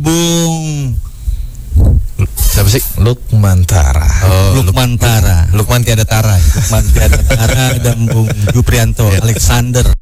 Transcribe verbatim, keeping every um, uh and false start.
Bung siapa sih? Lukman Tara. Oh, Lukman Tara. Lukman tiada Tara. Lukman tiada Tara dan Bung Juprianto Alexander.